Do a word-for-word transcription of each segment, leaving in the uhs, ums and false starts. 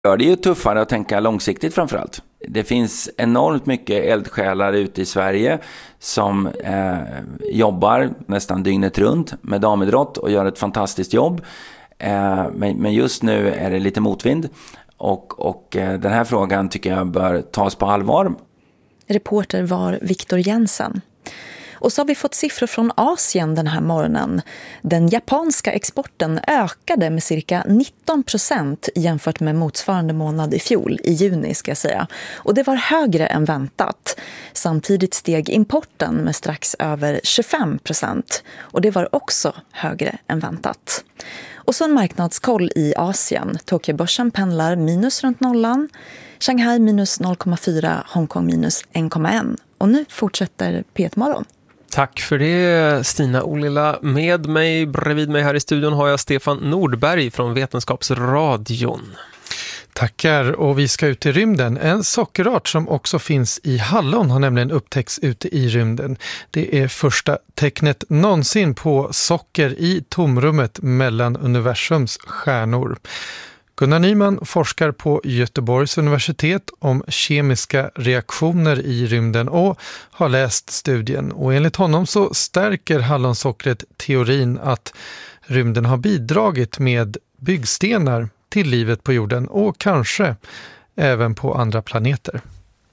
Ja, det är ju tuffare att tänka långsiktigt framförallt. Det finns enormt mycket eldsjälar ute i Sverige som eh, jobbar nästan dygnet runt med damidrott och gör ett fantastiskt jobb. Eh, men, men just nu är det lite motvind och, och eh, den här frågan tycker jag bör tas på allvar. Reporter var Viktor Jensen. Och så har vi fått siffror från Asien den här morgonen. Den japanska exporten ökade med cirka nitton procent jämfört med motsvarande månad i fjol, i juni ska jag säga. Och det var högre än väntat. Samtidigt steg importen med strax över tjugofem procent. Och det var också högre än väntat. Och så en marknadskoll i Asien. Tokyobörsen pendlar minus runt nollan. Shanghai minus noll komma fyra, Hongkong minus en komma ett. Och nu fortsätter P ett-morgon. Tack för det, Stina Olilla. Med mig, bredvid mig här i studion har jag Stefan Nordberg från Vetenskapsradion. Tackar, och vi ska ut i rymden. En sockerart som också finns i hallon har nämligen upptäckts ute i rymden. Det är första tecknet någonsin på socker i tomrummet mellan universums stjärnor. Gunnar Nyman forskar på Göteborgs universitet om kemiska reaktioner i rymden och har läst studien. Och enligt honom så stärker hallonsockret teorin att rymden har bidragit med byggstenar till livet på jorden och kanske även på andra planeter.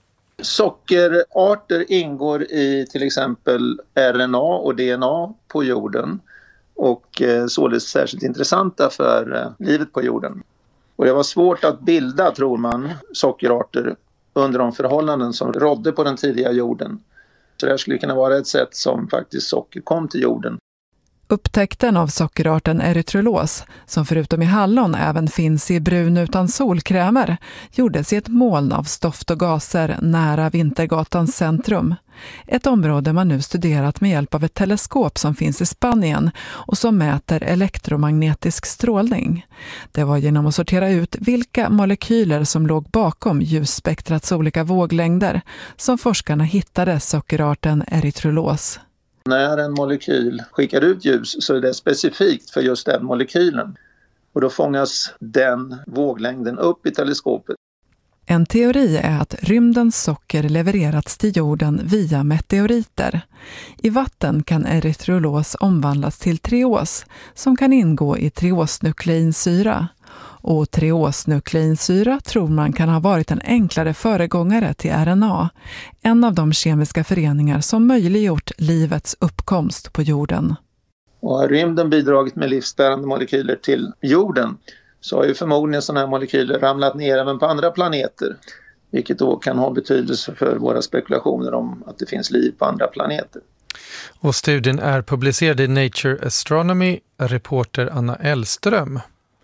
Sockerarter ingår i till exempel R N A och D N A på jorden och således särskilt intressanta för livet på jorden. Och det var svårt att bilda, tror man, sockerarter under de förhållanden som rådde på den tidiga jorden. Så det här skulle kunna vara ett sätt som faktiskt socker kom till jorden. Upptäckten av sockerarten erythrolos, som förutom i hallon även finns i brun utan solkrämer, gjordes i ett moln av stoft och gaser nära Vintergatans centrum. Ett område man nu studerat med hjälp av ett teleskop som finns i Spanien och som mäter elektromagnetisk strålning. Det var genom att sortera ut vilka molekyler som låg bakom ljusspektrats olika våglängder som forskarna hittade sockerarten erythrolos. När en molekyl skickar ut ljus så är det specifikt för just den molekylen. Och då fångas den våglängden upp i teleskopet. En teori är att rymdens socker levererats till jorden via meteoriter. I vatten kan erythrolos omvandlas till treos som kan ingå i treosnukleinsyra. Och treosnukleinsyra tror man kan ha varit en enklare föregångare till R N A, en av de kemiska föreningar som möjliggjort livets uppkomst på jorden. Och har rymden bidragit med livsbärande molekyler till jorden så har ju förmodligen sådana här molekyler ramlat ner även på andra planeter, vilket då kan ha betydelse för våra spekulationer om att det finns liv på andra planeter. Och studien är publicerad i Nature Astronomy, reporter Anna Elström.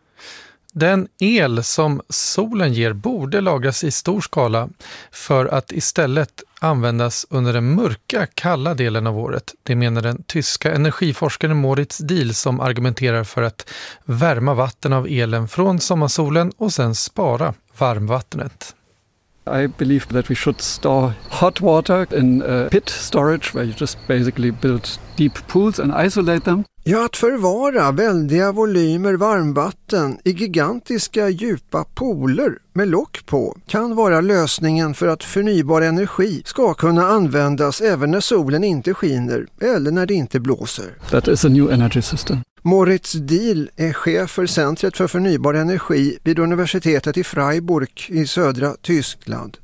Den el som solen ger borde lagras i stor skala för att istället användas under den mörka, kalla delen av året. Det menar den tyska energiforskaren Moritz Diehl som argumenterar för att värma vatten av elen från sommarsolen och sen spara varmvattnet. I believe that we should store hot water in a pit storage where you just basically build deep pools and isolate them. Ja, att förvara väldiga volymer varmvatten i gigantiska djupa pooler med lock på kan vara lösningen för att förnybar energi ska kunna användas även när solen inte skiner eller när det inte blåser. That is a new energy system. Moritz Diehl är chef för Centret för förnybar energi vid universitetet i Freiburg i södra Tyskland.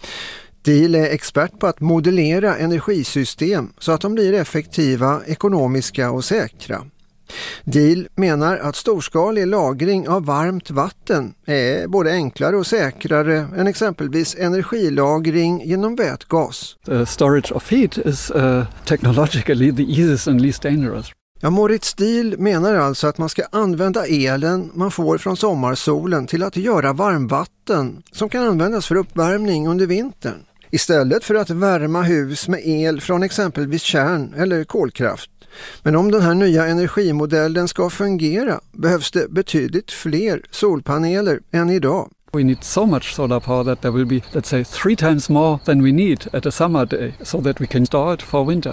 Diehl är expert på att modellera energisystem så att de blir effektiva, ekonomiska och säkra. Diehl menar att storskalig lagring av varmt vatten är både enklare och säkrare än exempelvis energilagring genom vätgas. The storage of heat is uh, technologically the easiest and least dangerous. Ja, Moritz Diehl menar alltså att man ska använda elen man får från sommarsolen till att göra varmvatten som kan användas för uppvärmning under vintern. Istället för att värma hus med el från exempelvis kärn- eller kolkraft. Men om den här nya energimodellen ska fungera behövs det betydligt fler solpaneler än idag. We need so much solar power that there will be, let's say, three times more than we need at a summer day so that we can store it for winter.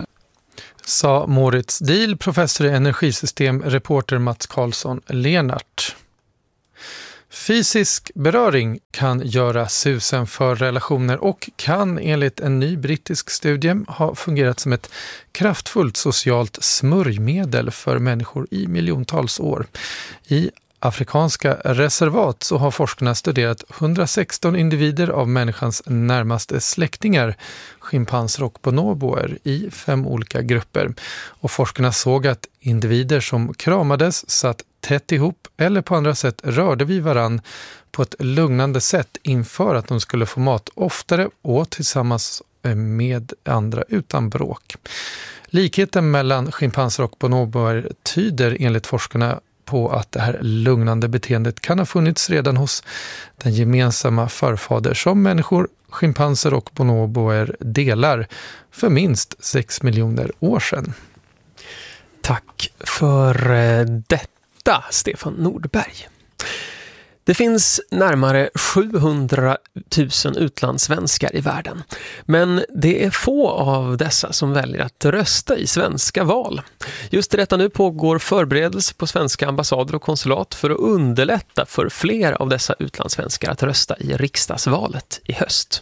Sa Moritz Diehl, professor i energisystem, reporter Mats Karlsson Lenart. Fysisk beröring kan göra susen för relationer och kan enligt en ny brittisk studie ha fungerat som ett kraftfullt socialt smörjmedel för människor i miljontals år. I afrikanska reservat så har forskarna studerat hundrasexton individer av människans närmaste släktingar, schimpanser och bonoboer, i fem olika grupper. Och forskarna såg att individer som kramades, satt tätt ihop eller på andra sätt rörde vid varann på ett lugnande sätt inför att de skulle få mat oftare och tillsammans med andra utan bråk. Likheten mellan schimpanser och bonoboer tyder enligt forskarna på att det här lugnande beteendet kan ha funnits redan hos den gemensamma förfader som människor, schimpanser och bonoboer delar för minst sex miljoner år sedan. Tack för detta, Stefan Nordberg. Det finns närmare sjuhundratusen utlandssvenskar i världen. Men det är få av dessa som väljer att rösta i svenska val. Just i detta nu pågår förberedelse på svenska ambassader och konsulat för att underlätta för fler av dessa utlandssvenskar att rösta i riksdagsvalet i höst.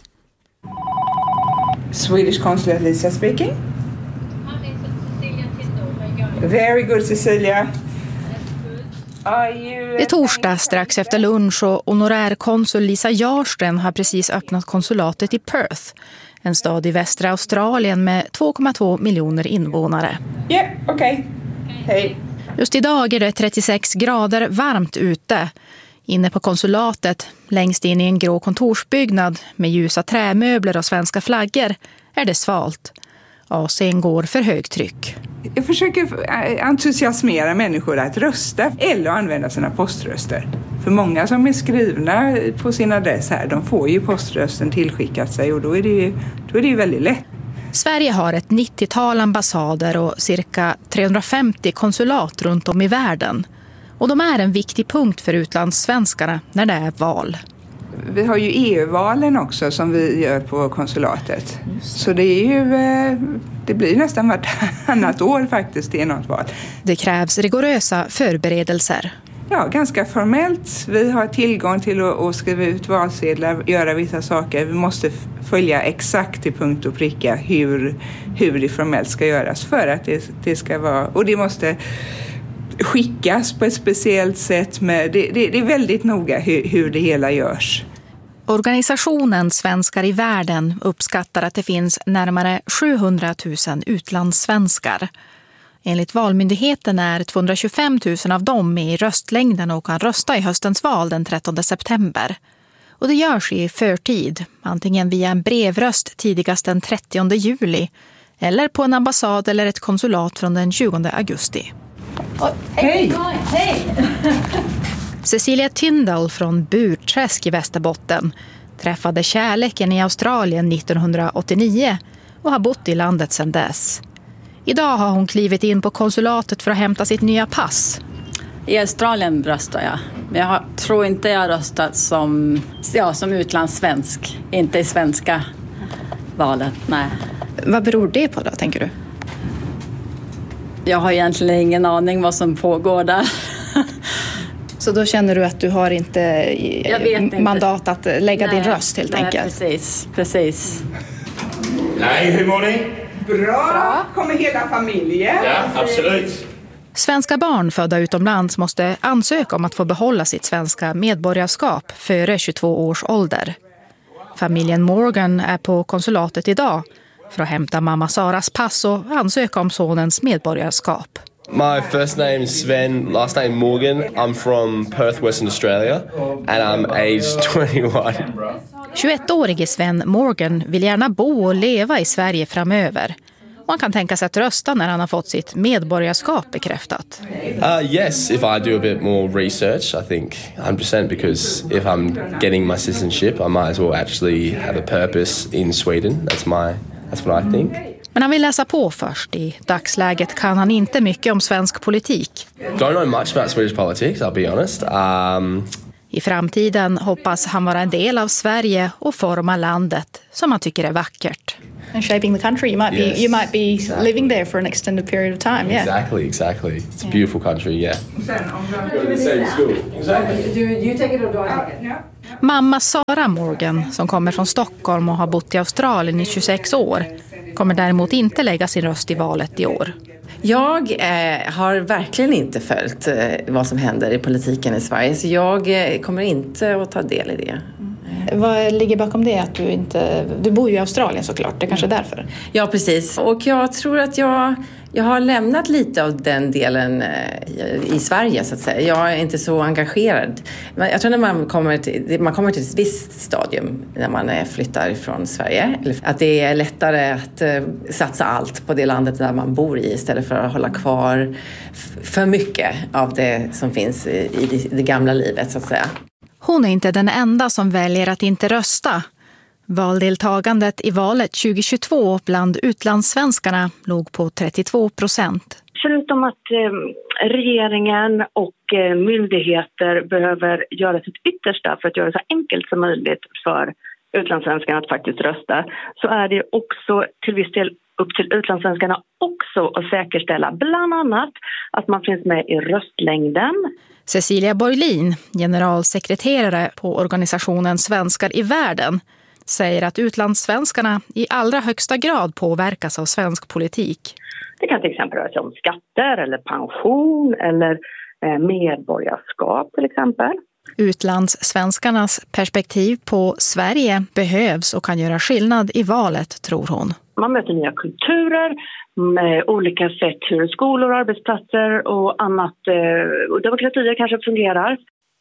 Swedish Consulate Lisa speaking. Very good, Cecilia. Det är torsdag strax efter lunch och honorärkonsul Lisa Jarsten har precis öppnat konsulatet i Perth, en stad i västra Australien med två komma två miljoner invånare. Ja, yeah, okej. Okay. Hej. Just idag är det trettiosex grader varmt ute. Inne på konsulatet, längst in i en grå kontorsbyggnad med ljusa trämöbler och svenska flaggor, är det svalt. A C:n går för högtryck. Jag försöker entusiasmera människor att rösta eller använda sina poströster. För många som är skrivna på sin adress här, de får ju poströsten tillskickat sig och då är det ju, då är det ju väldigt lätt. Sverige har ett nittiotal ambassader och cirka trehundrafemtio konsulat runt om i världen. Och de är en viktig punkt för utlandssvenskarna när det är val. Vi har ju E U-valen också som vi gör på konsulatet. Så det är ju, det blir nästan vartannat år faktiskt i något val. Det krävs rigorösa förberedelser. Ja, ganska formellt. Vi har tillgång till att skriva ut valsedlar, göra vissa saker. Vi måste följa exakt till punkt och pricka hur, hur det formellt ska göras för att det, det ska vara... Och det måste skickas på ett speciellt sätt. Med, det, det, det är väldigt noga hur, hur det hela görs. Organisationen Svenskar i världen uppskattar att det finns närmare sjuhundratusen utlandssvenskar. Enligt Valmyndigheten är tvåhundratjugofem tusen av dem med i röstlängden och kan rösta i höstens val den trettonde september. Och det görs i förtid, antingen via en brevröst tidigast den trettionde juli eller på en ambassad eller ett konsulat från den tjugonde augusti. Oh, hej! Hej! Cecilia Tyndall från Burträsk i Västerbotten träffade kärleken i Australien nittonhundraåttionio och har bott i landet sedan dess. Idag har hon klivit in på konsulatet för att hämta sitt nya pass. I Australien röstar jag. Men jag tror inte jag har röstat som, ja, som utlandssvensk. Inte i svenska valet, nej. Vad beror det på då, tänker du? Jag har egentligen ingen aning vad som pågår där. Så då känner du att du har inte, inte. mandat att lägga nej, din röst helt nej, enkelt? precis, precis. Nej, hur mår ni? Bra. Bra. Kommer hela familjen? Ja, absolut. Svenska barn födda utomlands måste ansöka om att få behålla sitt svenska medborgarskap före tjugotvå års ålder. Familjen Morgan är på konsulatet idag för att hämta mamma Saras pass och ansöka om sonens medborgarskap. My first name is Sven, last name Morgan. I'm from Perth, Western Australia, and I'm aged twenty-one. tjugoettårige Sven Morgan vill gärna bo och leva i Sverige framöver. Och han kan tänka sig att rösta när han har fått sitt medborgarskap bekräftat. Uh, yes, if I do a bit more research, I think one hundred percent, because if I'm getting my citizenship, I might as well actually have a purpose in Sweden. That's my, that's what I think. Men han vill läsa på först. I dagsläget kan han inte mycket om svensk politik. Don't know much about Swedish politics, I'll be honest. Um... I framtiden hoppas han vara en del av Sverige och forma landet som han tycker är vackert. And shaping the country. You might Yes, be you might be exactly. living there for an extended period of time. Yeah. Exactly, exactly. It's a beautiful country, yeah. Go to the same school. Exactly. Do you take it or do I take it? Mamma Sara Morgan, som kommer från Stockholm och har bott i Australien i tjugosex år, kommer däremot inte lägga sin röst i valet i år. Jag eh, har verkligen inte följt eh, vad som händer i politiken i Sverige, så jag eh, kommer inte att ta del i det. Vad ligger bakom det att du inte... Du bor ju i Australien såklart, det är kanske är därför. Ja, precis. Och jag tror att jag, jag har lämnat lite av den delen i Sverige, så att säga. Jag är inte så engagerad. Men jag tror när man kommer till, man kommer till ett visst stadium när man flyttar från Sverige, att det är lättare att satsa allt på det landet där man bor i istället för att hålla kvar för mycket av det som finns i det, det gamla livet, så att säga. Hon är inte den enda som väljer att inte rösta. Valdeltagandet i valet tjugohundratjugotvå bland utlandssvenskarna låg på trettiotvå procent. Förutom att eh, regeringen och eh, myndigheter behöver göra sitt yttersta för att göra det så enkelt som möjligt för utlandssvenskarna att faktiskt rösta, så är det också till viss del upp till utlandssvenskarna också att säkerställa bland annat att man finns med i röstlängden. Cecilia Borglin, generalsekreterare på organisationen Svenskar i världen, säger att utlandssvenskarna i allra högsta grad påverkas av svensk politik. Det kan till exempel röra sig om skatter eller pension eller eh, medborgarskap till exempel. Utlandssvenskarnas perspektiv på Sverige behövs och kan göra skillnad i valet, tror hon. Man möter nya kulturer, med olika sätt hur skolor, arbetsplatser och annat, och demokratier kanske fungerar.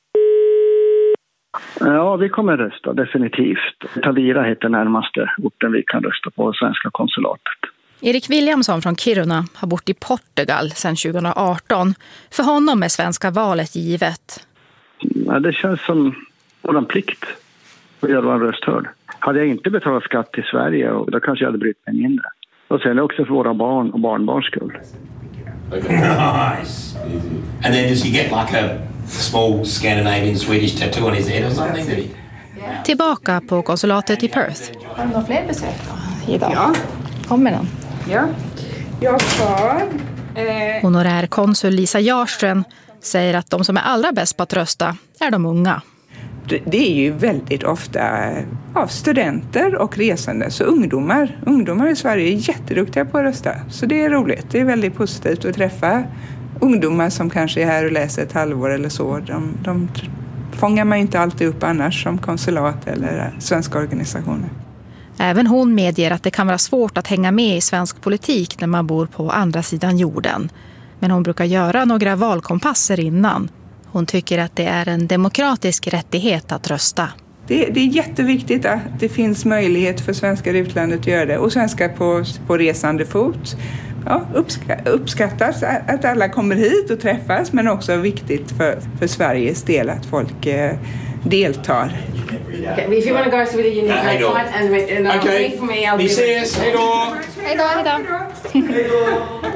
Ja, vi kommer rösta definitivt. Tavira heter närmaste orten vi kan rösta på, svenska konsulatet. Erik Williamson från Kiruna har bott i Portugal sedan tjugohundraarton. För honom är svenska valet givet. Ja, det känns som vår plikt att göra en röst hörd. Hade jag inte betalat skatt till Sverige, och då kanske jag hade brytt mig mindre. Och sen också för våra barn och barnbarns skull. Okay. Nice. And then does he get like a small Scandinavian Swedish tattoo on his head or something? Did he? Tillbaka på konsulatet i Perth. Har du några fler besök då idag? Ja. Kommer den? Ja. Jag ska... Eh... Honorär konsul Lisa Jarström säger att de som är allra bäst på att rösta är de unga. Det är ju väldigt ofta av studenter och resande, så ungdomar. Ungdomar i Sverige är jätteduktiga på att rösta. Så det är roligt, det är väldigt positivt att träffa ungdomar som kanske är här och läser ett halvår eller så. De, de fångar man inte alltid upp annars som konsulat eller svenska organisationer. Även hon medger att det kan vara svårt att hänga med i svensk politik när man bor på andra sidan jorden. Men hon brukar göra några valkompasser innan. Hon tycker att det är en demokratisk rättighet att rösta. Det, det är jätteviktigt att det finns möjlighet för svenskar i utlandet att göra det. Och svenskar på, på resande fot. Ja, uppska, uppskattas att alla kommer hit och träffas. Men också viktigt för, för Sveriges del att folk eh, deltar. Okay, if you want to go to the unique Hej då. and wait, and uh, Okej, wait for me, I'll vi be ses, hej då! Hej då, hej då!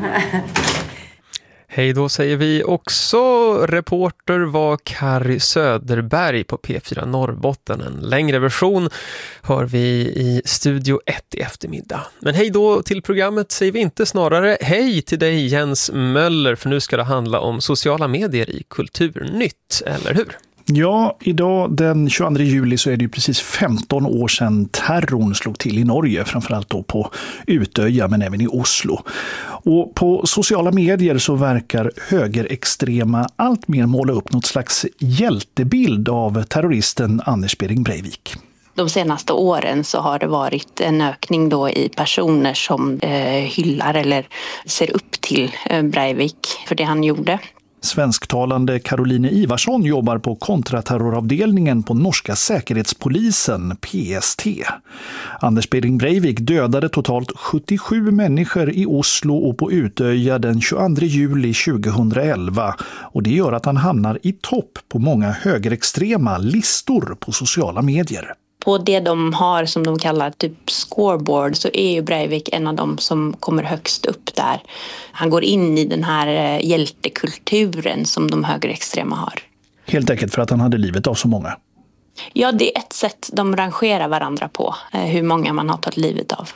Hej då säger vi också. Reporter var Kari Söderberg på P fyra Norrbotten. En längre version hör vi i Studio ett i eftermiddag. Men hej då till programmet säger vi inte, snarare hej till dig Jens Möller, för nu ska det handla om sociala medier i Kulturnytt, eller hur? Ja, idag den tjugoandra juli så är det ju precis femton år sedan terrorn slog till i Norge, framförallt då på Utöja men även i Oslo. Och på sociala medier så verkar högerextrema allt mer måla upp något slags hjältebild av terroristen Anders Behring Breivik. De senaste åren så har det varit en ökning då i personer som eh, hyllar eller ser upp till eh, Breivik för det han gjorde. Svensktalande Caroline Ivarsson jobbar på kontraterroravdelningen på norska säkerhetspolisen P S T. Anders Behring Breivik dödade totalt sjuttiosju människor i Oslo och på Utöja den tjugoandra juli tjugohundraelva, och det gör att han hamnar i topp på många högerextrema listor på sociala medier. På det de har som de kallar typ scoreboard så är ju Breivik en av dem som kommer högst upp där. Han går in i den här hjältekulturen som de högerextrema har. Helt enkelt för att han hade livet av så många. Ja, det är ett sätt de rangerar varandra på, hur många man har tagit livet av.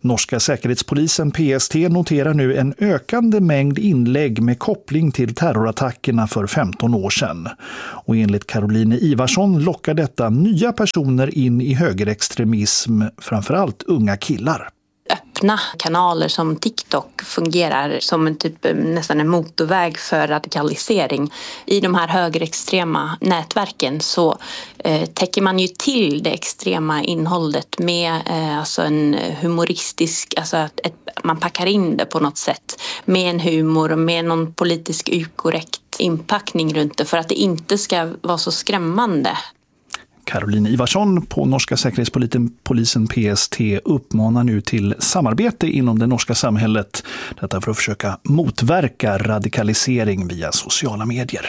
Norska säkerhetspolisen P S T noterar nu en ökande mängd inlägg med koppling till terrorattackerna för femton år sedan. Och enligt Caroline Ivarsson lockar detta nya personer in i högerextremism, framförallt unga killar. Öppna kanaler som TikTok fungerar som en typ, nästan en motorväg för radikalisering. I de här högerextrema nätverken så eh, täcker man ju till det extrema innehållet med eh, alltså en humoristisk, alltså ett, man packar in det på något sätt med en humor och med någon politisk korrekt inpackning runt det för att det inte ska vara så skrämmande. Caroline Ivarsson på norska säkerhetspolisen P S T uppmanar nu till samarbete inom det norska samhället. Detta för att försöka motverka radikalisering via sociala medier.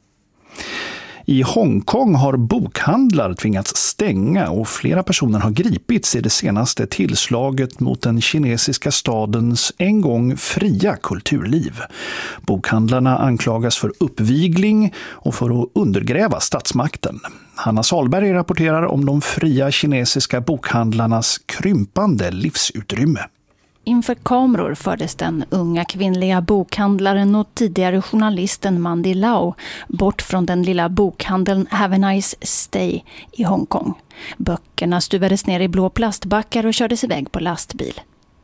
I Hongkong har bokhandlar tvingats stänga och flera personer har gripits i det senaste tillslaget mot den kinesiska stadens en gång fria kulturliv. Bokhandlarna anklagas för uppvigling och för att undergräva statsmakten. Hanna Salberg rapporterar om de fria kinesiska bokhandlarnas krympande livsutrymme. Inför kameror fördes den unga kvinnliga bokhandlaren och tidigare journalisten Mandy Lau bort från den lilla bokhandeln Have a Nice Stay i Hongkong. Böckerna stuvades ner i blå plastbackar och kördes iväg på lastbil.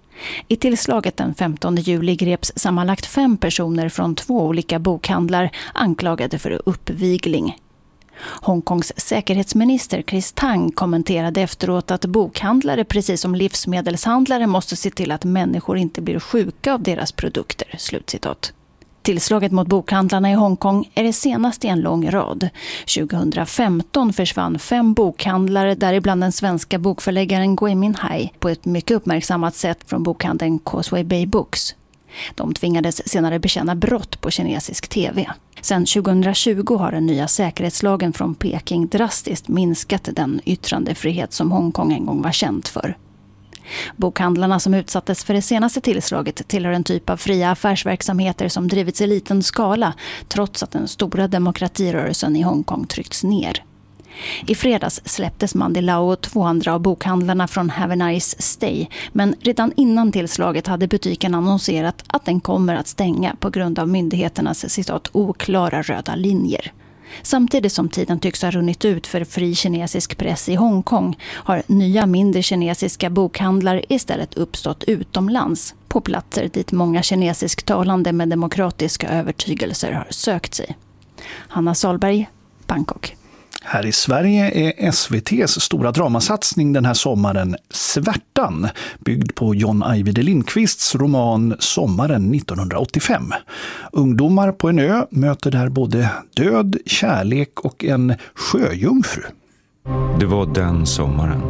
I tillslaget den femtonde juli greps sammanlagt fem personer från två olika bokhandlar anklagade för uppvigling. Hongkongs säkerhetsminister Chris Tang kommenterade efteråt att bokhandlare precis som livsmedelshandlare måste se till att människor inte blir sjuka av deras produkter. Slutcitat. Tillslaget mot bokhandlarna i Hongkong är det senaste i en lång rad. tjugohundrafemton försvann fem bokhandlare, däribland den svenska bokförläggaren Gui Minhai, på ett mycket uppmärksammat sätt från bokhandeln Causeway Bay Books. De tvingades senare bekänna brott på kinesisk tv. Sedan tjugohundratjugo har den nya säkerhetslagen från Peking drastiskt minskat den yttrandefrihet som Hongkong en gång var känt för. Bokhandlarna som utsattes för det senaste tillslaget tillhör en typ av fria affärsverksamheter som drivits i liten skala trots att den stora demokratirörelsen i Hongkong tryckts ner. I fredags släpptes Mandy Lau och två andra av bokhandlarna från Have a Nice Stay, men redan innan tillslaget hade butiken annonserat att den kommer att stänga på grund av myndigheternas citat oklara röda linjer. Samtidigt som tiden tycks ha runnit ut för fri kinesisk press i Hongkong har nya mindre kinesiska bokhandlar istället uppstått utomlands på platser dit många kinesisktalande med demokratiska övertygelser har sökt sig. Hanna Salberg, Bangkok. Här i Sverige är S V T:s stora dramasatsning den här sommaren Svärtan, byggd på John Ajvide Lindqvists roman Sommaren nittonhundraåttiofem. Ungdomar på en ö möter där både död, kärlek och en sjöjungfru. Det var den sommaren.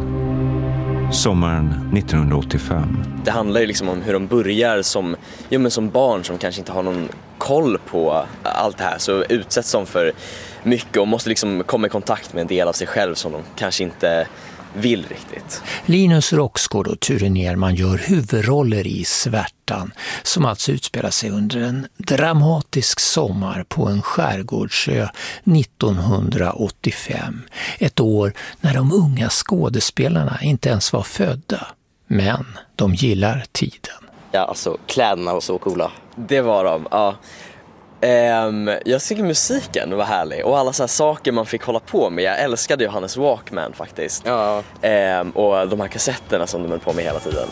Sommaren nittonhundraåttiofem. Det handlar ju liksom om hur de börjar som, ja men som barn som kanske inte har någon koll på allt det här, så utsätts de för mycket och måste liksom komma i kontakt med en del av sig själv som de kanske inte vill riktigt. Linus Roxgård och Ture Nerman gör huvudroller i Svärtan, som alltså utspelar sig under en dramatisk sommar på en skärgårdsö nittonhundraåttiofem. Ett år när de unga skådespelarna inte ens var födda, men de gillar tiden. Ja, alltså kläderna var så coola. Det var de, ja. Um, jag tycker musiken var härlig och alla så här saker man fick hålla på med. Jag älskade Johannes Walkman faktiskt. Ja. Um, och de här kassetterna som de höll på med hela tiden.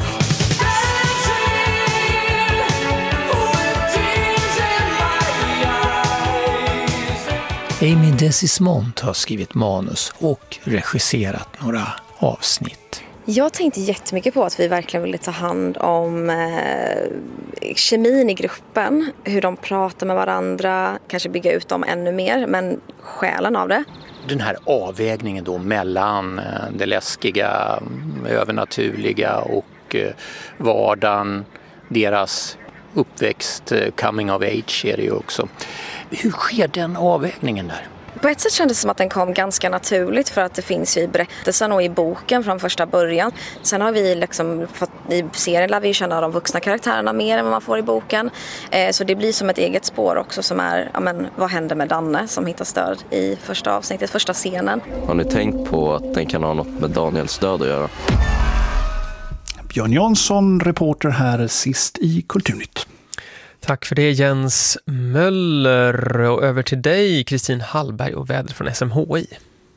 Amy Desismond har skrivit manus och regisserat några avsnitt. Jag tänkte jättemycket på att vi verkligen ville ta hand om eh, kemin i gruppen, hur de pratar med varandra, kanske bygga ut dem ännu mer, men själen av det. Den här avvägningen då mellan det läskiga, övernaturliga och eh, vardagen, deras uppväxt, coming of age är det ju också. Hur sker den avvägningen där? På ett sätt kändes det som att den kom ganska naturligt för att det finns ju i berättelsen och i boken från första början. Sen har vi liksom fått, i serien lär vi känna de vuxna karaktärerna mer än vad man får i boken. Eh, så det blir som ett eget spår också som är, ja men vad händer med Danne som hittar stöd i första avsnittet, första scenen. Har ni tänkt på att den kan ha något med Daniels död att göra? Björn Jansson, reporter här sist i Kulturnytt. Tack för det Jens Möller, och över till dig Kristin Hallberg och väder från S M H I.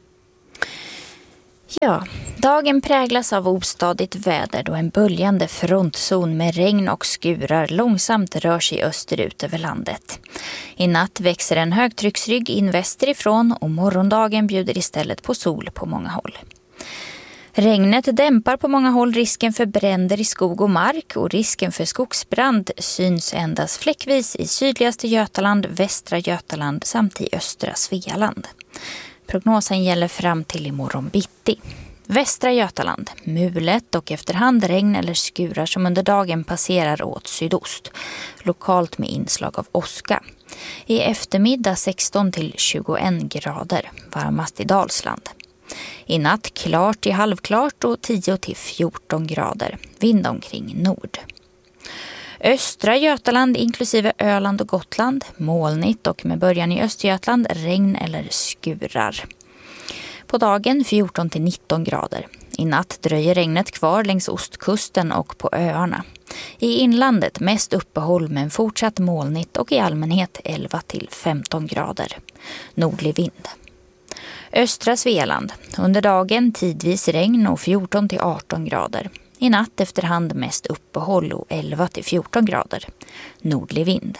Ja, dagen präglas av ostadigt väder då en böljande frontzon med regn och skurar långsamt rör sig österut över landet. I natt växer en högtrycksrygg in västerifrån och morgondagen bjuder istället på sol på många håll. Regnet dämpar på många håll risken för bränder i skog och mark, och risken för skogsbrand syns endast fläckvis i sydligaste Götaland, västra Götaland samt i östra Svealand. Prognosen gäller fram till imorgon bitti. Västra Götaland, mulet och efterhand regn eller skurar som under dagen passerar åt sydost. Lokalt med inslag av åska. I eftermiddag sexton till tjugoen grader, varmast i Dalsland. I natt klart till halvklart och tio till fjorton grader, vind omkring nord. Östra Götaland inklusive Öland och Gotland, molnigt och med början i Östergötland regn eller skurar. På dagen fjorton till nitton grader. I natt dröjer regnet kvar längs ostkusten och på öarna. I inlandet mest uppehåll men fortsatt molnigt och i allmänhet elva till femton grader. Nordlig vind. Östra Svealand, under dagen tidvis regn och fjorton till arton grader. I natt efterhand mest uppehåll och elva till fjorton grader. Nordlig vind.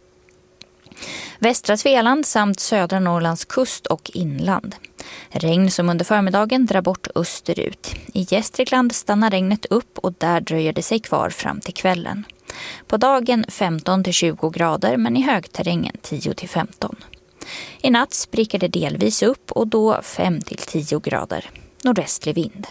Västra Svealand samt södra Norrlands kust och inland. Regn som under förmiddagen drar bort österut. I Gästrikland stannar regnet upp och där dröjer det sig kvar fram till kvällen. På dagen femton till tjugo grader men i högterrängen tio till femton. I natt spricker det delvis upp och då fem till tio grader. Nordvästlig vind.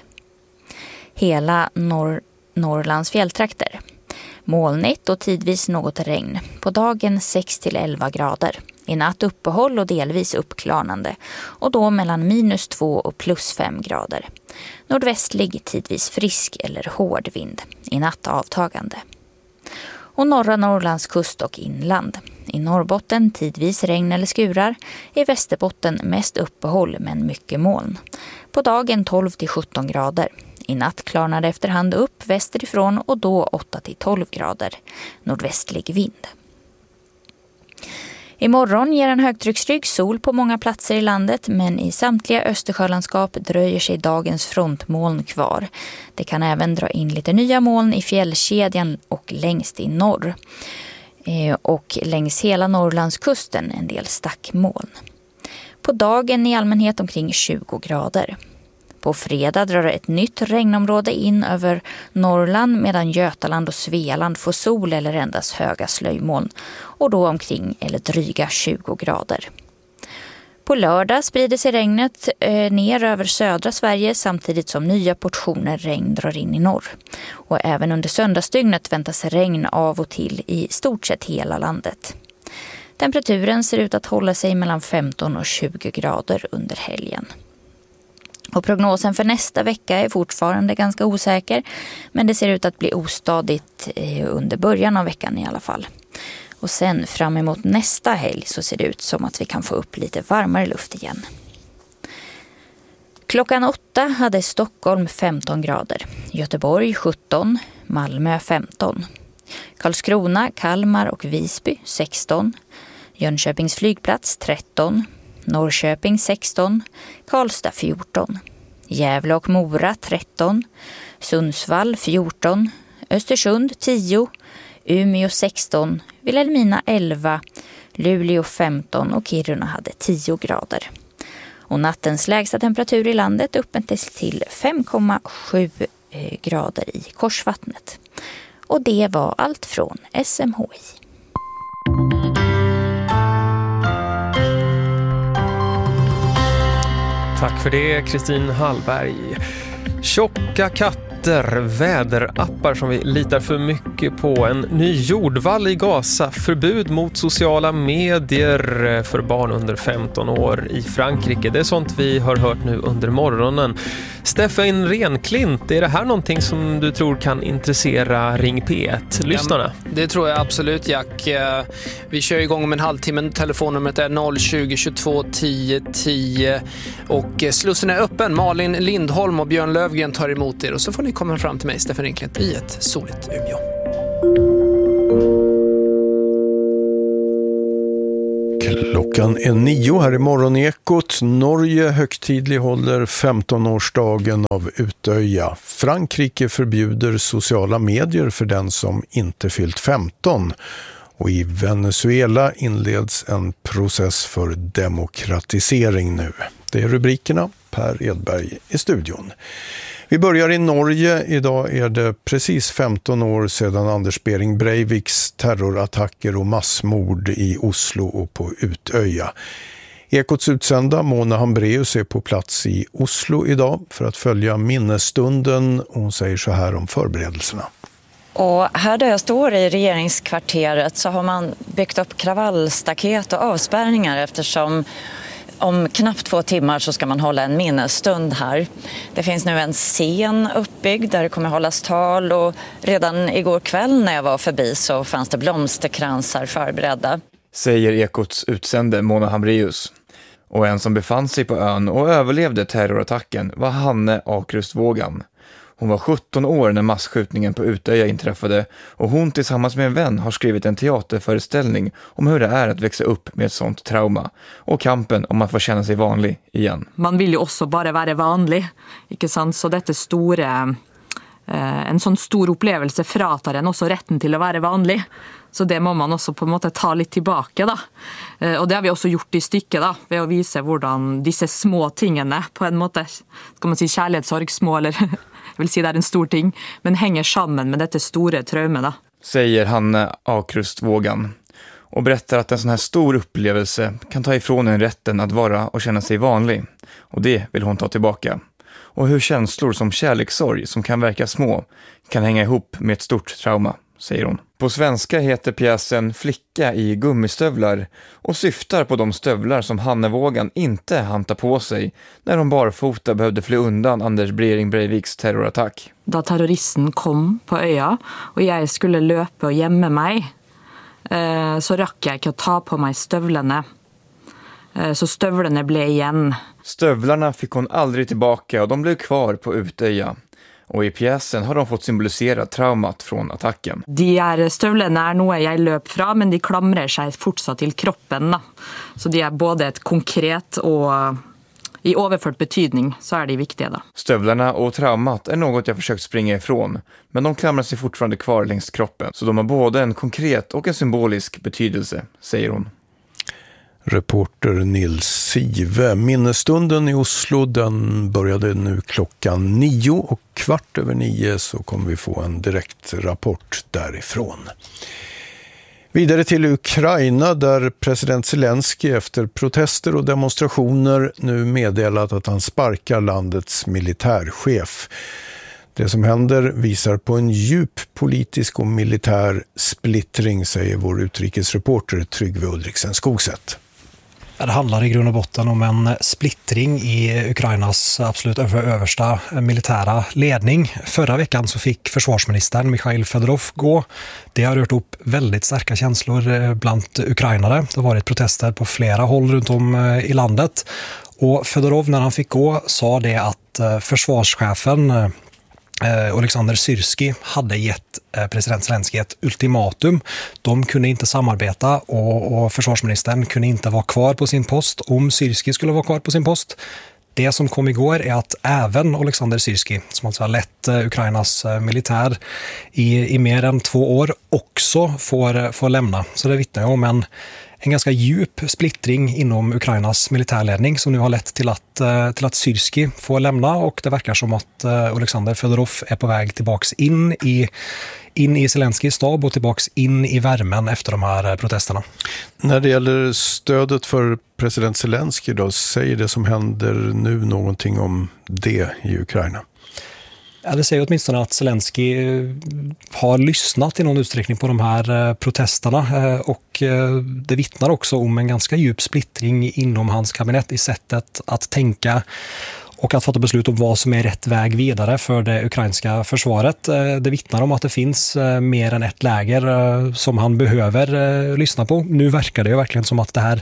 Hela norr- Norrlands fjälltrakter. Molnigt och tidvis något regn. På dagen sex till elva grader. I natt uppehåll och delvis uppklarnande. Och då mellan minus två och plus fem grader. Nordvästlig tidvis frisk eller hård vind. I natt avtagande. Och norra Norrlands kust och inland. I Norrbotten tidvis regn eller skurar. I Västerbotten mest uppehåll men mycket moln. På dagen tolv till sjutton grader. I natt klarnade efterhand upp västerifrån och då åtta till tolv grader. Nordvästlig vind. Imorgon ger en högtrycksrygg sol på många platser i landet, men i samtliga Östersjölandskap dröjer sig dagens frontmoln kvar. Det kan även dra in lite nya moln i fjällkedjan och längst i norr. Och längs hela Norrlandskusten en del stackmoln. På dagen i allmänhet omkring tjugo grader. På fredag drar ett nytt regnområde in över Norrland medan Götaland och Svealand får sol eller endast höga slöjmoln och då omkring eller dryga tjugo grader. På lördag sprider sig regnet eh, ner över södra Sverige samtidigt som nya portioner regn drar in i norr. Och även under söndagsdygnet väntas regn av och till i stort sett hela landet. Temperaturen ser ut att hålla sig mellan femton och tjugo grader under helgen. Och prognosen för nästa vecka är fortfarande ganska osäker, men det ser ut att bli ostadigt under början av veckan i alla fall. Och sen fram emot nästa helg så ser det ut som att vi kan få upp lite varmare luft igen. Klockan åtta hade Stockholm femton grader, Göteborg sjutton, Malmö femton, Karlskrona, Kalmar och Visby sexton, Jönköpings flygplats tretton, Norrköping sexton, Karlstad fjorton, Gävle och Mora tretton, Sundsvall fjorton, Östersund tio, Umeå sexton, Vilhelmina elva, Luleå femton och Kiruna hade tio grader. Och nattens lägsta temperatur i landet uppmättes till fem komma sju grader i Korsvattnet. Och det var allt från S M H I. Tack för det, Kristin Hallberg. Tjocka katter, väderappar som vi litar för mycket på, en ny jordvall i Gaza, förbud mot sociala medier för barn under femton år i Frankrike. Det är sånt vi har hört nu under morgonen. Stefan Renklint, är det här någonting som du tror kan intressera Ring P ett-lyssnarna? Ja, det tror jag absolut, Jack. Vi kör igång om en halvtimme. Telefonnumret är noll tjugo tjugotvå tio tio och Slussen är öppen. Malin Lindholm och Björn Löf Lövgren tar emot er och så får ni komma fram till mig, Stefan Rinklent, i ett soligt Umeå. Klockan är nio här i Morgonekot. Norge högtidlig håller femtonårsdagen av Utöja. Frankrike förbjuder sociala medier för den som inte fyllt femton. Och i Venezuela inleds en process för demokratisering nu. Det är rubrikerna. Per Edberg i studion. Vi börjar i Norge. Idag är det precis femton år sedan Anders Behring Breiviks terrorattacker och massmord i Oslo och på Utöja. Ekots utsända Mona Hambraeus är på plats i Oslo idag för att följa minnesstunden. Hon säger så här om förberedelserna. Och här där jag står i regeringskvarteret så har man byggt upp kravallstaket och avspärrningar eftersom om knappt två timmar så ska man hålla en minnesstund här. Det finns nu en scen uppbyggd där det kommer hållas tal och redan igår kväll när jag var förbi så fanns det blomsterkransar förberedda. Säger Ekots utsände Mona Hambraeus. Och en som befann sig på ön och överlevde terrorattacken var Hanne Akrustvågan. Hon var sjutton år när massskjutningen på Utöja inträffade och hon tillsammans med en vän har skrivit en teaterföreställning om hur det är att växa upp med ett sånt trauma och kampen om att få känna sig vanlig igen. Man vill ju också bara vara vanlig, ikke sant? Så detta stora, eh, en sån stor upplevelse fratar en också rätten till att vara vanlig. Så det må man också på en måte ta lite tillbaka då. Eh, och det har vi också gjort i stycket då, ved att visa hur dessa små tingene på en måte, ska man säga kärlekssorg, små eller jag vill säga det är en stor ting, men hänger samman med detta stora traumet. Säger Hanne Akrustvågan och berättar att en sån här stor upplevelse kan ta ifrån en rätten att vara och känna sig vanlig. Och det vill hon ta tillbaka. Och hur känslor som kärlekssorg som kan verka små kan hänga ihop med ett stort trauma, säger hon. På svenska heter pjäsen Flicka i gummistövlar och syftar på de stövlar som Hannevågan inte hann ta på sig när de barfota behövde fly undan Anders Behring Breiviks terrorattack. Da terroristen kom på öja och jag skulle löpa och gömma mig så rakk jag inte att ta på mig stövlarna. Så stövlarna blev igen. Stövlarna fick hon aldrig tillbaka och de blev kvar på Utöja. Och i pjäsen har de fått symbolisera traumat från attacken. De här stövlarna är något jag löp fra, men de klamrar sig fortsatt till kroppen. Da. Så de är både ett konkret och i överförd betydning så är de viktiga. Da. Stövlarna och traumat är något jag försökt springa ifrån, men de klamrar sig fortfarande kvar längs kroppen. Så de har både en konkret och en symbolisk betydelse, säger hon. Reporter Nils Sive. Minnesstunden i Oslo den började nu klockan nio och kvart över nio så kommer vi få en direkt rapport därifrån. Vidare till Ukraina där president Zelensky efter protester och demonstrationer nu meddelat att han sparkar landets militärchef. Det som händer visar på en djup politisk och militär splittring, säger vår utrikesreporter Tryggve Ulriksen Skogsätt. Det handlar i grund och botten om en splittring i Ukrainas absolut översta militära ledning. Förra veckan så fick försvarsministern Mikhail Fedorov gå. Det har rört upp väldigt starka känslor bland ukrainare. Det har varit protester på flera håll runt om i landet. Och Fedorov när han fick gå sa det att försvarschefen Alexander Syrski hade gett president Zelensky ett ultimatum. De kunde inte samarbeta och, och försvarsministern kunde inte vara kvar på sin post om Syrski skulle vara kvar på sin post. Det som kom igår är att även Alexander Syrski, som alltså har lett Ukrainas militär i, i mer än två år, också får, får lämna. Så det vittnar om en En ganska djup splittring inom Ukrainas militärledning som nu har lett till att, till att Syrski får lämna och det verkar som att Alexander Fedorov är på väg tillbaks in i, in i Zelenskys stab och tillbaks in i värmen efter de här protesterna. När det gäller stödet för president Zelensky då, säger det som händer nu någonting om det i Ukraina? Ja, det säger åtminstone att Zelensky har lyssnat i någon utsträckning på de här protesterna och det vittnar också om en ganska djup splittring inom hans kabinett i sättet att tänka och att fatta beslut om vad som är rätt väg vidare för det ukrainska försvaret. Det vittnar om att det finns mer än ett läger som han behöver lyssna på. Nu verkar det ju verkligen som att det här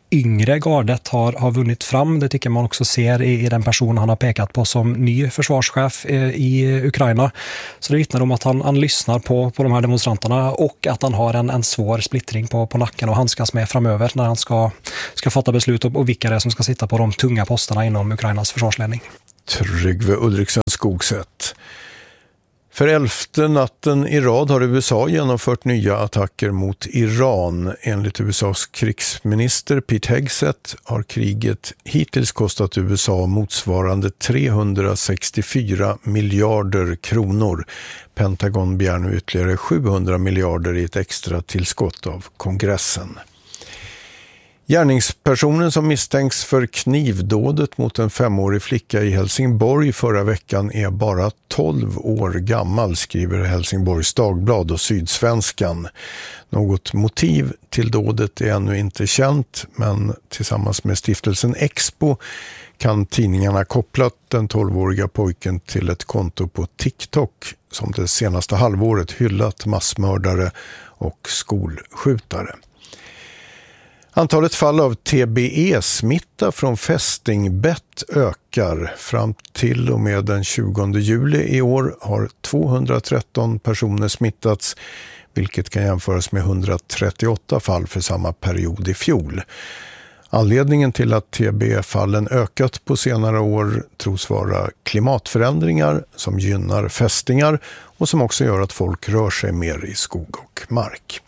yngre gardet har, har vunnit fram. Det tycker man också ser i, i den person han har pekat på som ny försvarschef i, i Ukraina. Så det vittnar om att han, han lyssnar på, på de här demonstranterna och att han har en, en svår splittring på, på nacken och handskas med framöver när han ska, ska fatta beslut om och vilka det är som ska sitta på de tunga posterna inom Ukrainas försvarsledning. Tryggve Ulriksen Skogsätt. För elfte natten i rad har U S A genomfört nya attacker mot Iran. Enligt U S A:s krigsminister Pete Hegseth har kriget hittills kostat U S A motsvarande trehundrasextiofyra miljarder kronor. Pentagon begär nu ytterligare sjuhundra miljarder i ett extra tillskott av kongressen. Gärningspersonen som misstänks för knivdådet mot en femårig flicka i Helsingborg förra veckan är bara tolv år gammal, skriver Helsingborgs Dagblad och Sydsvenskan. Något motiv till dådet är ännu inte känt, men tillsammans med stiftelsen Expo kan tidningarna koppla den tolvåriga pojken till ett konto på TikTok som det senaste halvåret hyllat massmördare och skolskjutare. Antalet fall av T B E-smitta från fästingbett ökar. Fram till och med den tjugonde juli i år har tvåhundratretton personer smittats, vilket kan jämföras med etthundratrettioåtta fall för samma period i fjol. Anledningen till att T B E-fallen ökat på senare år tros vara klimatförändringar som gynnar fästingar och som också gör att folk rör sig mer i skog och mark.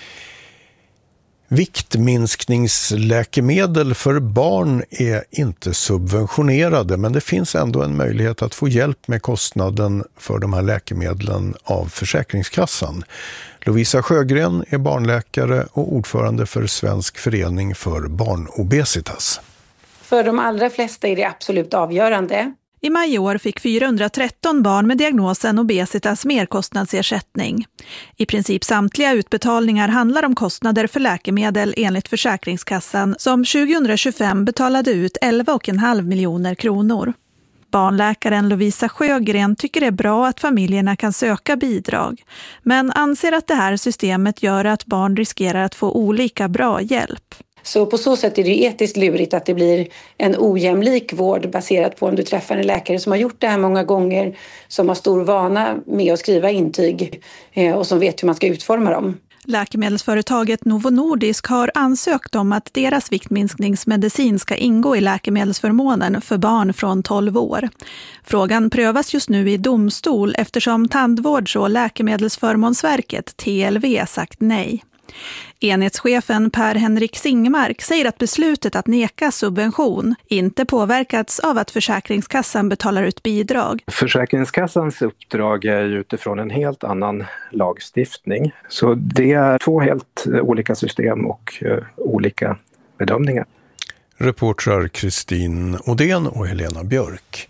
Viktminskningsläkemedel för barn är inte subventionerade, men det finns ändå en möjlighet att få hjälp med kostnaden för de här läkemedlen av Försäkringskassan. Lovisa Sjögren är barnläkare och ordförande för Svensk förening för barnobesitas. För de allra flesta är det absolut avgörande. I maj i år fick fyrahundratretton barn med diagnosen obesitas merkostnadsersättning. I princip samtliga utbetalningar handlar om kostnader för läkemedel enligt Försäkringskassan som tjugohundratjugofem betalade ut elva komma fem miljoner kronor. Barnläkaren Lovisa Sjögren tycker det är bra att familjerna kan söka bidrag, men anser att det här systemet gör att barn riskerar att få olika bra hjälp. Så på så sätt är det etiskt lurigt att det blir en ojämlik vård baserat på om du träffar en läkare som har gjort det här många gånger, som har stor vana med att skriva intyg och som vet hur man ska utforma dem. Läkemedelsföretaget Novo Nordisk har ansökt om att deras viktminskningsmedicin ska ingå i läkemedelsförmånen för barn från tolv år. Frågan prövas just nu i domstol eftersom Tandvårds- och läkemedelsförmånsverket T L V sagt nej. Enhetschefen Per-Henrik Singmark säger att beslutet att neka subvention inte påverkats av att Försäkringskassan betalar ut bidrag. Försäkringskassans uppdrag är utifrån en helt annan lagstiftning. Så det är två helt olika system och uh, olika bedömningar. Reportrar Kristin Odén och Helena Björk.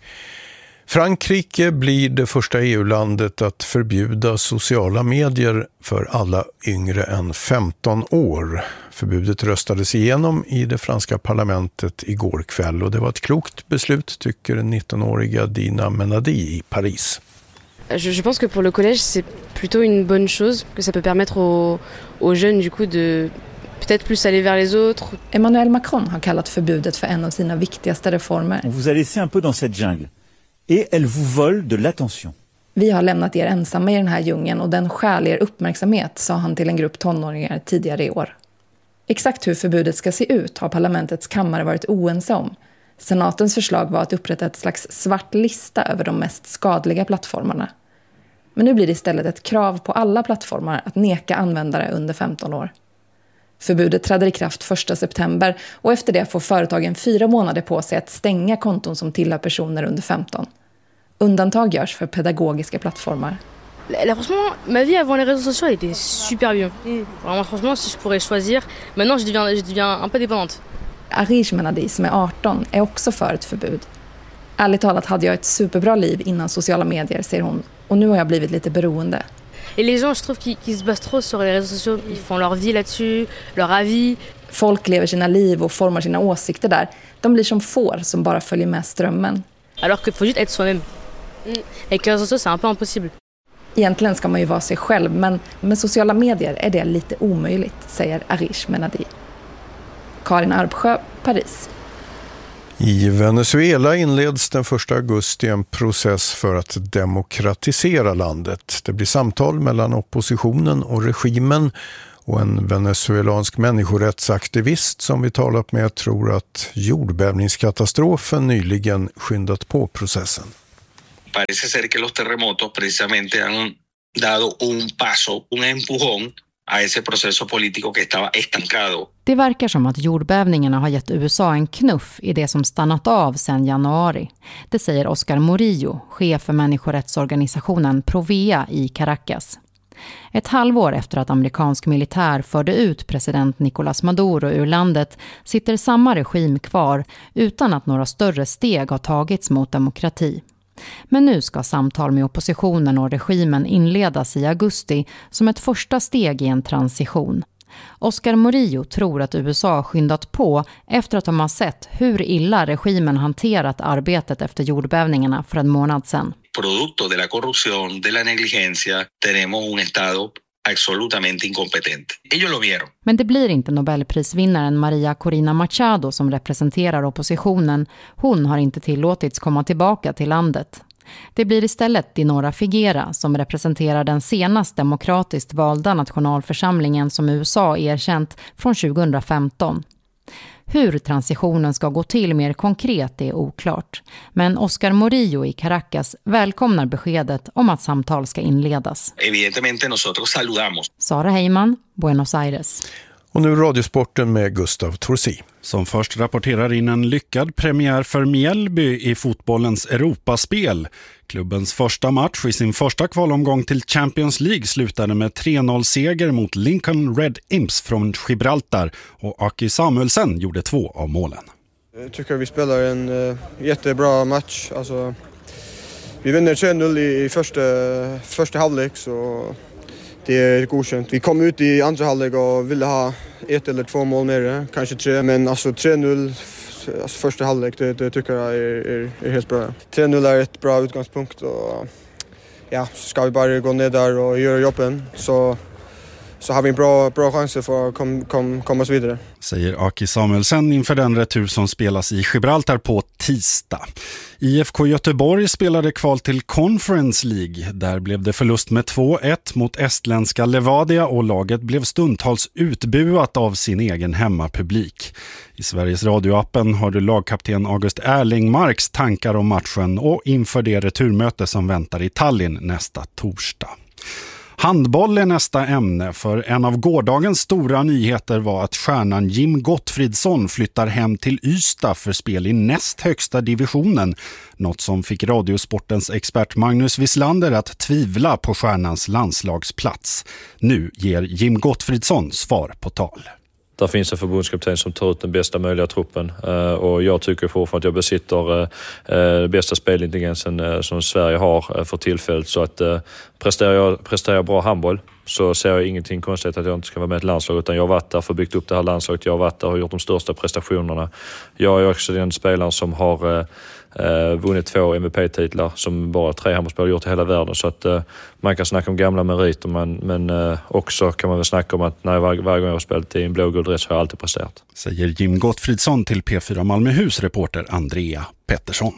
Frankrike blir det första E U-landet att förbjuda sociala medier för alla yngre än femton år. Förbudet röstades igenom i det franska parlamentet igår kväll och det var ett klokt beslut, tycker nittonåriga Dina Menadi i Paris. Je, je pense que pour le collège c'est plutôt une bonne chose, que ça peut permettre aux, aux jeunes du coup de peut-être plus aller vers les autres. Emmanuel Macron har kallat förbudet för en av sina viktigaste reformer. On vous a laissé un peu dans cette jungle. Et elle vous vole de l'attention. Vi har lämnat er ensamma i den här djungeln och den stjäl er uppmärksamhet, sa han till en grupp tonåringar tidigare i år. Exakt hur förbudet ska se ut har parlamentets kammare varit oense om. Senatens förslag var att upprätta ett slags svart lista över de mest skadliga plattformarna. Men nu blir det istället ett krav på alla plattformar att neka användare under femton år. Förbudet träder i kraft första september och efter det får företagen fyra månader på sig att stänga konton som tillhör personer under femton. Undantag görs för pedagogiska plattformar. Là, franchement, ma vie avant les réseaux sociaux elle était super bien. Vraiment, franchement, si je pourrais choisir, maintenant je deviens, je deviens un peu dépendante. Arish Menadi, som är arton, är också för ett förbud. Ärligt talat hade jag ett superbra liv innan sociala medier, säger hon, och nu har jag blivit lite beroende. Et les gens, je trouve qu'ils, qu'ils se basent trop sur les réseaux sociaux. Ils font leur vie là-dessus, leur avis. Folk lever sina liv och formar sina åsikter där. De blir som får som bara följer med strömmen. Alors qu'il faut juste être soi-même. Avec les réseaux sociaux, c'est un peu impossible. Egentligen ska man ju vara sig själv, men med sociala medier är det lite omöjligt, säger Arish Menadi. Karin Arpsjö, Paris. I Venezuela inleds den första augusti en process för att demokratisera landet. Det blir samtal mellan oppositionen och regimen, och en venezuelansk människorättsaktivist som vi talat med tror att jordbävningskatastrofen nyligen skyndat på processen. Parece ser que los terremotos precisamente han dado un paso, un empujón a ese proceso político que estaba estancado. Det verkar som att jordbävningarna har gett U S A en knuff i det som stannat av sedan januari. Det säger Oscar Murillo, chef för människorättsorganisationen Provea i Caracas. Ett halvår efter att amerikansk militär förde ut president Nicolás Maduro ur landet sitter samma regim kvar utan att några större steg har tagits mot demokrati. Men nu ska samtal med oppositionen och regimen inledas i augusti som ett första steg i en transition. Oscar Murillo tror att U S A har skyndat på efter att de har sett hur illa regimen hanterat arbetet efter jordbävningarna för en månad sedan. Producto de la corrupción, de la negligencia, tenemos un estado absolutamente incompetente. Ellos lo vieron. Men det blir inte Nobelprisvinnaren Maria Corina Machado som representerar oppositionen. Hon har inte tillåtits komma tillbaka till landet. Det blir istället Dinora Figuera som representerar den senast demokratiskt valda nationalförsamlingen som U S A erkänt från tjugohundrafemton. Hur transitionen ska gå till mer konkret är oklart. Men Oscar Murillo i Caracas välkomnar beskedet om att samtal ska inledas. Evidentemente nosotros saludamos. Sara Heyman, Buenos Aires. Och nu radiosporten med Gustav Torsi. Som först rapporterar in en lyckad premiär för Mjällby i fotbollens Europaspel. Klubbens första match i sin första kvalomgång till Champions League slutade med tre noll-seger mot Lincoln Red Imps från Gibraltar, och Aki Samuelsen gjorde två av målen. Jag tycker vi spelar en uh, jättebra match. Alltså, vi vinner tre noll i, i första, första halvlek, så det är godkänt. Vi kom ut i andra halvlek och ville ha ett eller två mål mer, kanske tre. Men alltså tre noll alltså första halvlek, det, det tycker jag är, är, är helt bra. tre noll är ett bra utgångspunkt, och ja, så ska vi bara gå ner där och göra jobben, så, så har vi en bra, bra chans för att kom, kom, komma oss vidare. Säger Aki Samuelsen inför den retur som spelas i Gibraltar på tisdag. I F K Göteborg spelade kval till Conference League. Där blev det förlust med två ett mot estländska Levadia, och laget blev stundtals utbuat av sin egen hemmapublik. I Sveriges radioappen har du lagkapten August Erlingmarks tankar om matchen och inför det returmöte som väntar i Tallinn nästa torsdag. Handboll är nästa ämne, för en av gårdagens stora nyheter var att stjärnan Jim Gottfridsson flyttar hem till Ystad för spel i näst högsta divisionen. Något som fick Radiosportens expert Magnus Wislander att tvivla på stjärnans landslagsplats. Nu ger Jim Gottfridsson svar på tal. Där finns en förbundskapten som tar ut den bästa möjliga truppen, och jag tycker fortfarande att jag besitter den bästa spelintelligensen som Sverige har för tillfället. Så att presterar jag, presterar jag bra handboll så ser jag ingenting konstigt att jag inte ska vara med i ett landslag, utan jag har varit där för byggt upp det här landslaget. Jag har varit där och gjort de största prestationerna. Jag är också den spelaren som har Uh, vunnit två M V P-titlar som bara tre handbollsspelare gjort i hela världen, så att uh, man kan snacka om gamla meriter, men, men uh, också kan man väl snacka om att när var, varje gång jag har spelat i en blågul dress har jag alltid presterat. Säger Jim Gottfridsson till P fyra Malmöhus reporter Andrea Pettersson.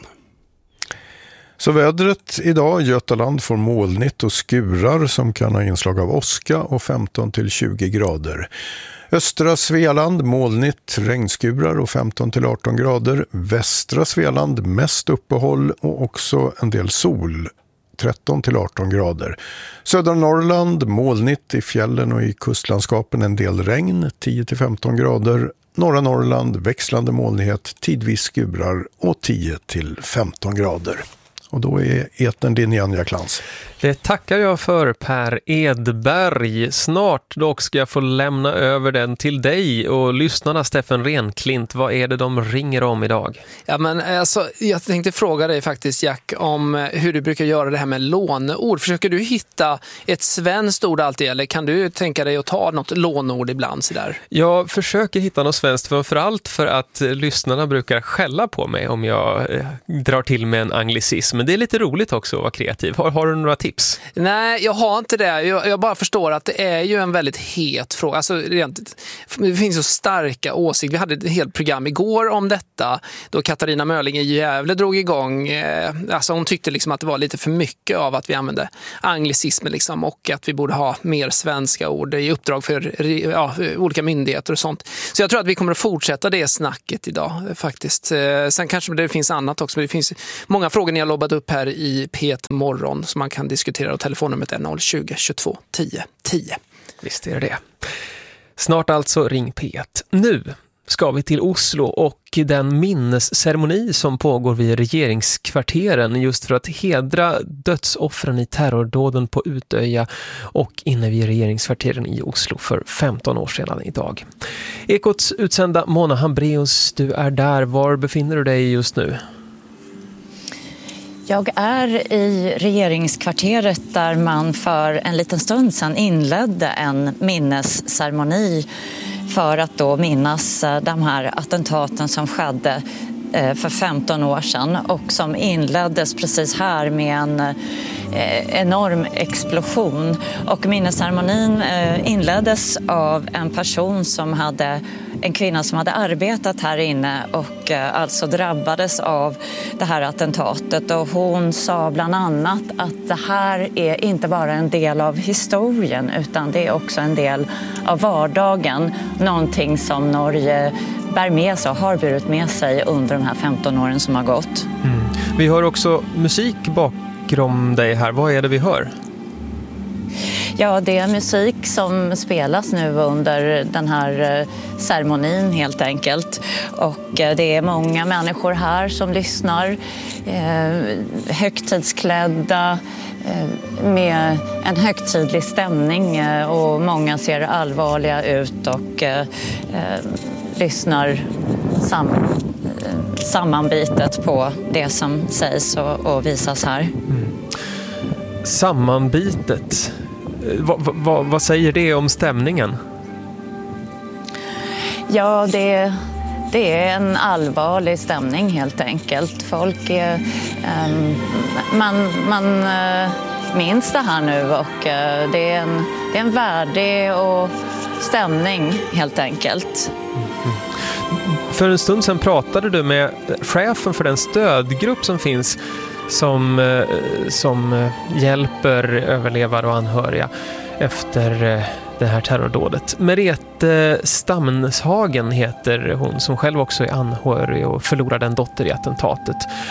Så vädret idag: Götaland får molnigt och skurar som kan ha inslag av åska och femton till tjugo grader. Östra Svealand molnigt, regnskurar och femton till arton grader. Västra Svealand mest uppehåll och också en del sol, tretton till arton grader. Södra Norrland molnigt, i fjällen och i kustlandskapen en del regn, tio till femton grader. Norra Norrland växlande molnighet, tidvis skurar och tio till femton grader. Och då är etern din igen, Jaklans. Det tackar jag för, Per Edberg. Snart dock ska jag få lämna över den till dig och lyssnarna. Steffen Renklint, vad är det de ringer om idag? Ja, men alltså, jag tänkte fråga dig faktiskt, Jack, om hur du brukar göra det här med låneord. Försöker du hitta ett svenskt ord alltid, eller kan du tänka dig att ta något låneord ibland så där? Jag försöker hitta något svenskt, framförallt för att lyssnarna brukar skälla på mig om jag eh, drar till med en anglicism. men det är lite roligt också att vara kreativ. Har, har du några tips? Nej, jag har inte det. Jag, jag bara förstår att det är ju en väldigt het fråga. Alltså, rent, det finns så starka åsikter. Vi hade ett helt program igår om detta då Katarina Mörling i Gävle drog igång. Eh, alltså hon tyckte liksom att det var lite för mycket av att vi använde anglicismer liksom, och att vi borde ha mer svenska ord i uppdrag för ja, olika myndigheter och sånt. Så jag tror att vi kommer att fortsätta det snacket idag faktiskt. Eh, sen kanske det finns annat också, men det finns många frågor ni har lobbat upp här i P ett Morgon som man kan diskutera, och telefonnumret är noll tjugo, tjugotvå, tio, tio. Visst är det det. Snart alltså ring P ett. Nu ska vi till Oslo och den minnesceremoni som pågår vid regeringskvarteren just för att hedra dödsoffren i terrordåden på Utöja och inne vid regeringskvarteren i Oslo för femton år sedan idag. Ekots utsända Mona Hambreus, du är där. Var befinner du dig just nu? Jag är i regeringskvarteret där man för en liten stund sedan inledde en minnesceremoni för att då minnas de här attentaten som skedde för femton år sedan och som inleddes precis här med en enorm explosion. Och minnesceremonin inleddes av en person som hade, en kvinna som hade arbetat här inne och alltså drabbades av det här attentatet. Och hon sa bland annat att det här är inte bara en del av historien utan det är också en del av vardagen. Någonting som Norge bär med sig och har burit med sig under de här femton åren som har gått. Mm. Vi hör också musik bakom dig här. Vad är det vi hör? Ja, det är musik som spelas nu under den här ceremonin helt enkelt. Och det är många människor här som lyssnar, eh, högtidsklädda, eh, med en högtidlig stämning eh, och många ser allvarliga ut och eh, eh, lyssnar sam, eh, sammanbitet på det som sägs och, och visas här. Mm. Sammanbitet. Va, va, vad säger det om stämningen? Ja, det, det är en allvarlig stämning helt enkelt. Folk är, um, man, man uh, minns det här nu och uh, det, är en, det är en värdig och stämning helt enkelt. Mm. För en stund sedan pratade du med chefen för den stödgrupp som finns som, som hjälper överlevare och anhöriga efter det här terrordådet. Merete Stamneshagen heter hon, som själv också är anhörig och förlorade en dotter i attentatet.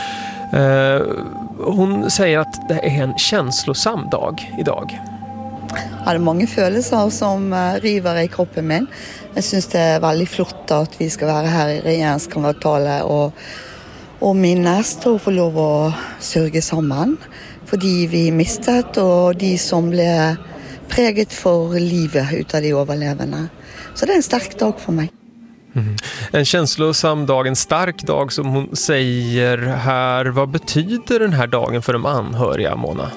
Hon säger att det är en känslosam dag idag. Ja, det är många känslor som river i kroppen min. Jag syns det är väldigt flott att vi ska vara här i regeringskvartalet och och minnes och få lov att sörja samman för de vi mistat och de som blev präget för livet utav de överlevande. Så det är en stark dag för mig. Mm. En känslosam dag, en stark dag som hon säger här. Vad betyder den här dagen för de anhöriga, Mona?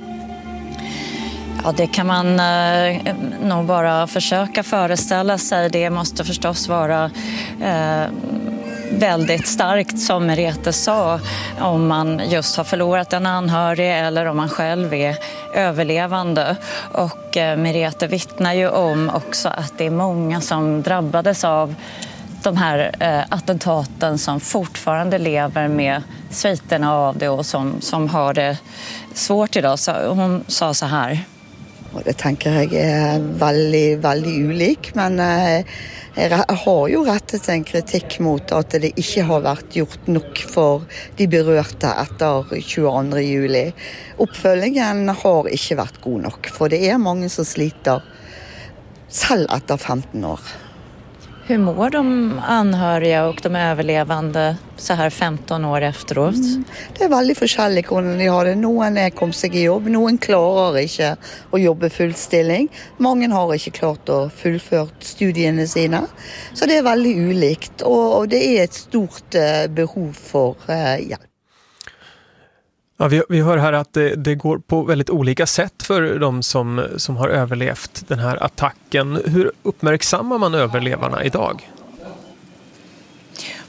Ja, det kan man eh, nog bara försöka föreställa sig. Det måste förstås vara eh, väldigt starkt, som Merete sa, om man just har förlorat en anhörig eller om man själv är överlevande. Och eh, Merete vittnar ju om också att det är många som drabbades av de här eh, attentaten som fortfarande lever med sviterna av det och som, som har det svårt idag. Så hon sa så här. Och det tänker jag är väldigt, väldigt ulik, men eh, jag har ju rättet en kritik mot att det inte har varit gjort nog för de berörda efter tjugoandra juli. Uppföljningen har inte varit god nog, för det är många som sliter själv efter femton år. Hur mår de anhöriga och de överlevande så här femton år efteråt? Mm. Det är väldigt forskjelligt hvordan de har det. Någon är kom sig i jobb, någon klarar inte att jobba fullstilling. Många har inte klart att fullfört studierna sina. Så det är väldigt ulikt och det är ett stort behov för hjälp. Ja, vi, vi hör här att det, det går på väldigt olika sätt för de som, som har överlevt den här attacken. Hur uppmärksammar man överlevarna idag?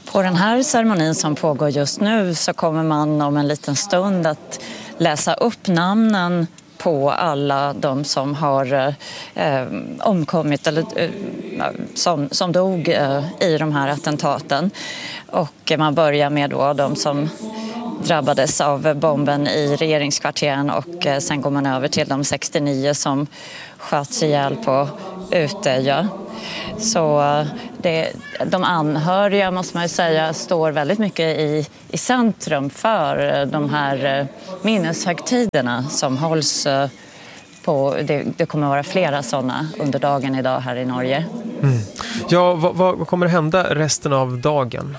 På den här ceremonin som pågår just nu så kommer man om en liten stund att läsa upp namnen på alla de som har eh, omkommit eller eh, som, som dog eh, i de här attentaten. Och man börjar med då de som drabbades av bomben i regeringskvarteren och eh, sen går man över till de sextionio som sköts ihjäl på Utöja. Så det, de anhöriga måste man ju säga står väldigt mycket i, i centrum för de här minneshögtiderna som hålls på, det, det kommer att vara flera sådana under dagen idag här i Norge. Mm. Ja, vad, vad kommer att hända resten av dagen?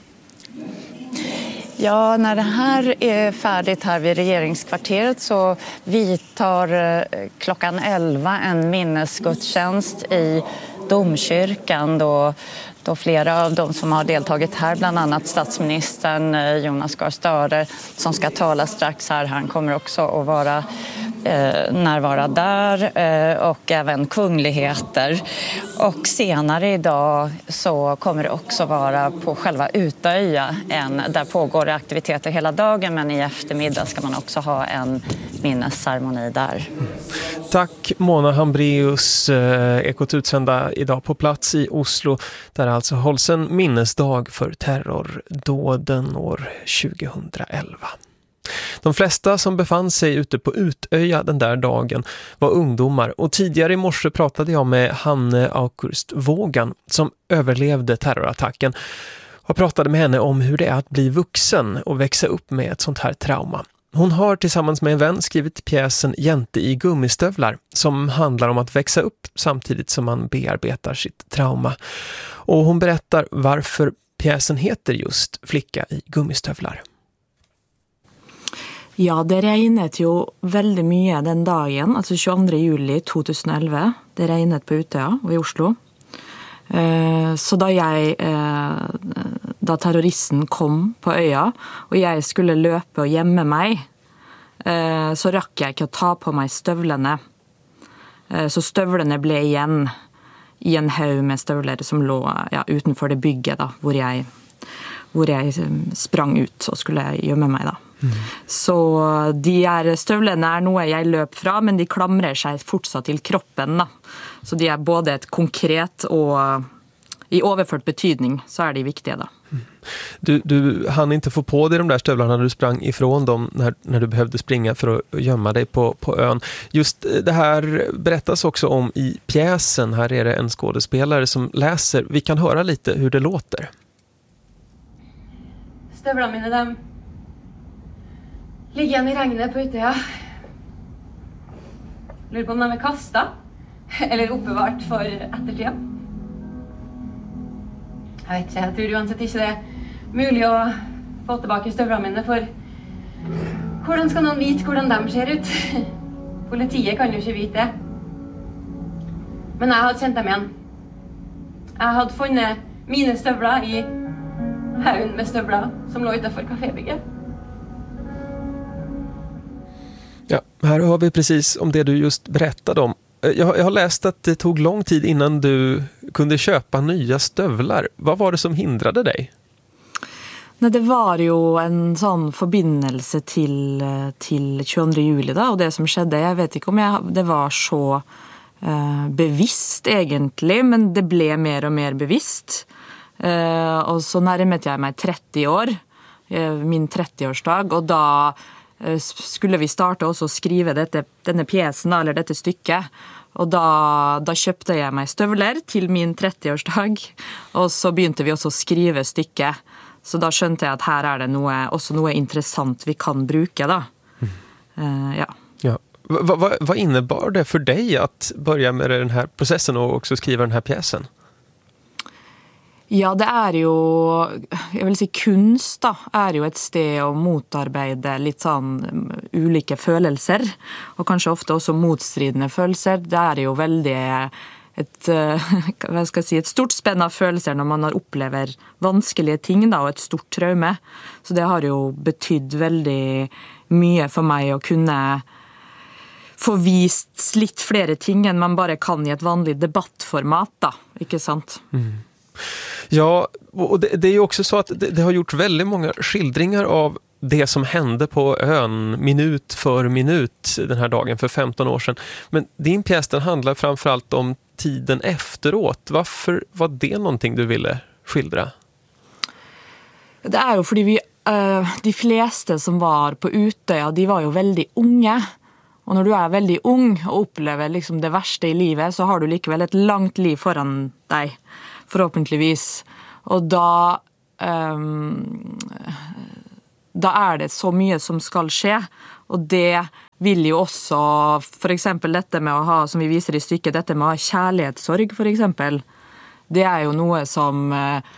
Ja, när det här är färdigt här vid regeringskvarteret så vidtar klockan elva en minnesgudstjänst i domkyrkan då, då flera av de som har deltagit här, bland annat statsministern Jonas Gahr Støre som ska tala strax här, han kommer också att vara eh, närvara där eh, och även kungligheter. Och senare idag så kommer det också vara på själva Utöja, en, där pågår aktiviteter hela dagen, men i eftermiddag ska man också ha en minnesceremoni där. Tack Mona Hambreus, eh, Ekot utsända idag på plats i Oslo, där alltså hålls en minnesdag för terrordåden år tjugohundraelva. De flesta som befann sig ute på Utöja den där dagen var ungdomar, och tidigare i morse pratade jag med Hanne Aukrust Vågan som överlevde terrorattacken och pratade med henne om hur det är att bli vuxen och växa upp med ett sånt här trauma. Hon har tillsammans med en vän skrivit pjäsen Jente i gummistövlar som handlar om att växa upp samtidigt som man bearbetar sitt trauma. Och hon berättar varför pjäsen heter just Flicka i gummistövlar. Ja, det regnet ju väldigt mycket den dagen, alltså tjugoandra juli tjugoelva. Det regnet på Utöja och i Oslo. Så da jeg, da terroristen kom på øya, og jeg skulle løpe og gjemme meg, så rakk jeg ikke å ta på meg støvlene. Så støvlene ble igjen i en haug med støvler som lå ja, utenfor det bygget da, hvor jeg, hvor jeg sprang ut og skulle gjemme meg da. Mm. Så de her støvlene er noe jeg løp fra, men de klamrer seg fortsatt til kroppen da. Så de er både ett konkret och i överförd betydning så är de viktiga då. Mm. Du, du hann inte få på dig de där stövlarna när du sprang ifrån dem när, när du behövde springa för att gömma dig på, på ön. Just det här berättas också om i pjäsen. Här är det en skådespelare som läser. Vi kan höra lite hur det låter. Stövlarna mina, de ligger igjen i regnet på Utöja. Lurer på om de är kasta eller oppbevart för ettertiden. Jag vet inte, jag tror uansett inte det är möjligt att få tillbaka stövlarna mina, för hur ska någon veta hur de ser ut? Politiet kan ju inte veta det. Men jag hade känt dem igen. Jag hade funnit mina stövlar i haugen med stövlar som låg utanför kafébygget. Ja, här har vi precis om det du just berättade om. Jag, jag har läst att det tog lång tid innan du kunde köpa nya stövlar. Vad var det som hindrade dig? Nej, det var ju en sån förbindelse till, till tjugoandra juli då, och det som skedde, jag vet inte om jag, det var så eh, bevisst egentligen, men det blev mer och mer bevisst. Eh, och så närmade jag mig trettio år, eh, min trettioårsdag, och då skulle vi starta också skriva dette, denne pjäsen eller dette stycket. Och då, då köpte jag mig stövlar till min trettioårsdag, och så begynte vi också skriva stycket. Så då skönte jag att här är det något, också något intressant vi kan bruka då. Mm. Uh, ja. Ja. Vad, vad, vad innebar det för dig att börja med den här processen och också skriva den här pjäsen? Ja, det är ju, jag vill säga kunst då, är ju ett steg att motarbeta lite sån olika känslor och kanske ofta också motstridande känslor. Det är ju väldigt ett vad ska jag säga, ett stort spänn av känslor när man har upplever vanskliga ting då, och ett stort trauma. Så det har ju betytt väldigt mycket för mig att kunna få vist lite fler ting än man bara kan i ett vanligt debattformat då, inte sant? Mm. Ja, och det, det är ju också så att det, det har gjort väldigt många skildringar av det som hände på ön minut för minut den här dagen för femton år sedan. Men din pjäs den handlar framförallt om tiden efteråt. Varför var det någonting du ville skildra? Det är ju för vi, uh, de flesta som var på Utøya, de var ju väldigt unga. Och när du är väldigt ung och upplever liksom det värsta i livet så har du likväl ett långt liv foran dig, förhoppningsvis. Och då, um, då är det så mycket som ska ske. Och det vill ju också, för exempel detta med att ha, som vi visar i stycket, detta med att ha kärlekssorg för exempel. Det är ju något som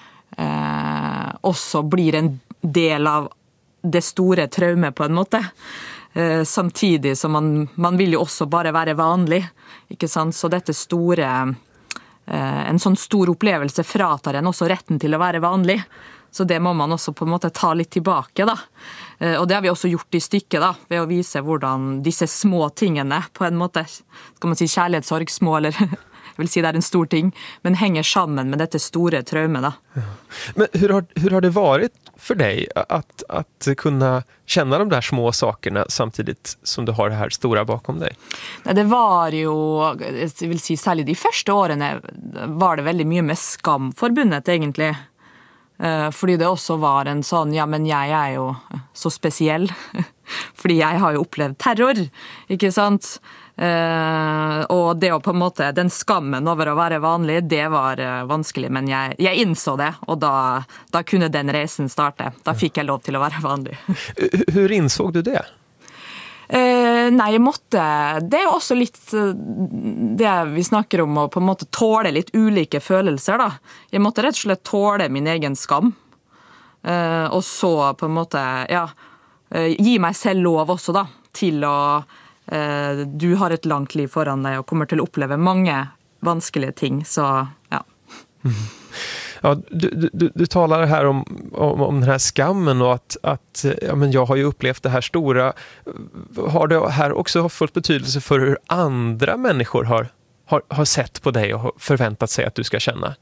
eh, också blir en del av det stora traumet på en måte. Eh, samtidigt som man, man vill ju också bara vara vanlig, ikke sant? Så dette store, eh, en sån stor upplevelse fratar en också rätten till att vara vanlig. Så det må man också på en måte ta lite tillbaka da. Eh, och det har vi också gjort i stykket da, ved å vise hvordan disse små tingene på en måte, skal man si kärlekssorg, små eller jag vill säga det är en stor ting, men hänger samman med detta stora traumet da. Ja. Men hur har, hur har det varit för dig att, att kunna känna de där små sakerna samtidigt som du har det här stora bakom dig? Nej, det var ju, jag vill säga särskilt de första åren var det väldigt mycket med skam förbundet egentligen. Uh, fordi det också var en sån, ja men jag är ju så speciell, fordi jag har ju upplevt terror, ikke sant? Uh, och det på en måte, den skammen över att vara vanlig, det var uh, vanskelig, men jag, jag insåg det, och då, då kunde den resan starta. Då fick jag lov till att vara vanlig. Hur insåg du det? Uh, nej, jag måtte, det är också lite uh, det vi snackar om, att på en måte tåle lite olika känslor då. Jag måtte rätt och slett tåle min egen skam. Uh, och så på en måte, ja, uh, ge mig själv lov också då, till att uh, du har ett långt liv foran dig och kommer till att uppleva många vanskliga ting, så ja. Mm. Ja, du, du, du talar här om, om, om den här skammen och att, att ja, men jag har ju upplevt det här stora. Har det här också fått betydelse för hur andra människor har, har, har sett på dig och förväntat sig att du ska känna?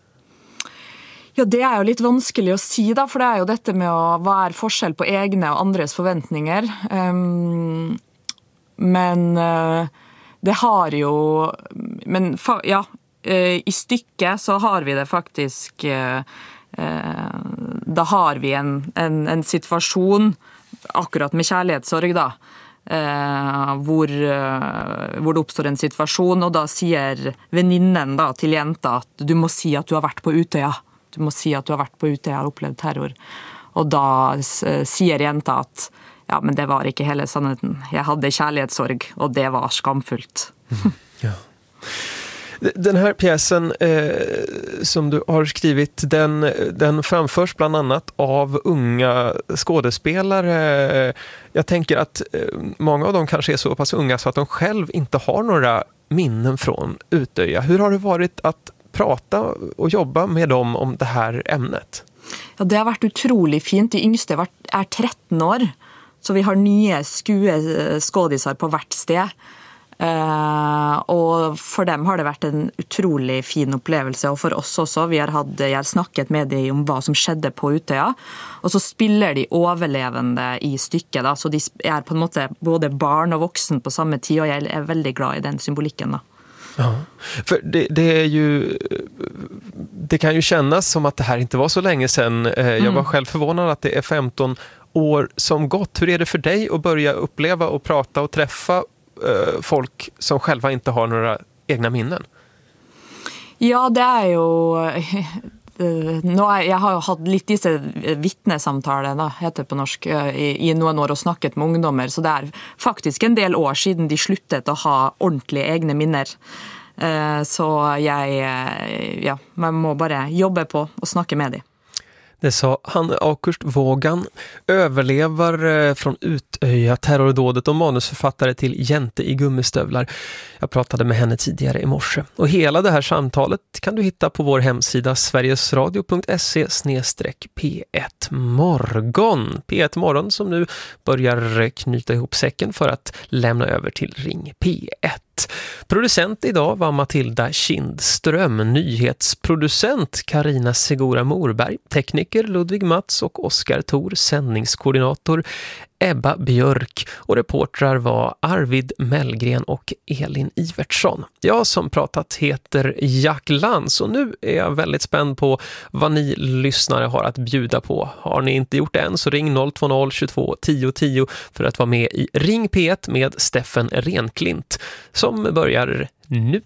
Ja, det är ju lite vanskligt att säga då, för det är ju detta med att vara forskjell på egna och andras förväntningar. Um, men uh, det har ju, men fa, ja, i stycket så har vi det faktiskt, eh, da har vi en, en, en situation akkurat med kärlekssorg da, eh, hvor, hvor det uppstår en situation, och då säger väninnen da till jenta att du måste säga att du har varit på Utøya, du måste säga att du har varit på Utøya och upplevt terror, och då säger jenta att ja, men det var inte hela sannheten, jag hade kärlekssorg och det var skamfullt. Mm, ja. Den här pjäsen eh, som du har skrivit, den, den framförs bland annat av unga skådespelare. Jag tänker att eh, många av dem kanske är så pass unga så att de själv inte har några minnen från Utøya. Hur har det varit att prata och jobba med dem om det här ämnet? Ja, det har varit otroligt fint. De yngste är tretton år, så vi har nya skådisar på hvert sted. Uh, och för dem har det varit en otroligt fin upplevelse, och för oss också. Vi har hade jag har snackat med dem om vad som skedde på Utøya, och så spelar de överlevande i stycket då, så de är på något sätt både barn och vuxen på samma tid, och jag är väldigt glad i den symboliken då. Ja, för det, det är ju det kan ju kännas som att det här inte var så länge sedan. Uh, jag mm. var själv förvånad att det är femton år som gått. Hur är det för dig att börja uppleva och prata och träffa folk som själva inte har några egna minnen? Ja, det är ju nu är, jag har haft lite disse vittnesamtaler da, heter det på norsk, i, i noen år och snackat med ungdomar, så det är faktiskt en del år sedan de slutet att ha ordentliga egna minner. Så jag, ja, man må bara jobba på och snacka med dem. Det sa Hanne Aukust Vågan, överlevare från Utøya terrordådet och manusförfattare till Jente i gummistövlar. Jag pratade med henne tidigare i morse. Och hela det här samtalet kan du hitta på vår hemsida sverigesradio punkt se slash p ett morgon. P ett morgon som nu börjar knyta ihop säcken för att lämna över till Ring P ett. Nytt. Producent idag var Matilda Kindström, nyhetsproducent Karina Segura Morberg, tekniker Ludvig Mats och Oskar Thor, sändningskoordinator Ebba Björk och reportrar var Arvid Mellgren och Elin Ivertsson. Jag som pratat heter Jack Lantz och nu är jag väldigt spänd på vad ni lyssnare har att bjuda på. Har ni inte gjort det än så ring noll två noll tjugotvå tio tio för att vara med i Ring P ett med Steffen Renklint som börjar nu.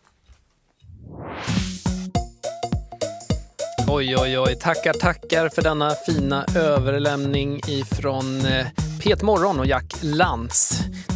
Oj, oj, oj. Tackar, tackar för denna fina överlämning ifrån P ett Morgon och Jack Lantz.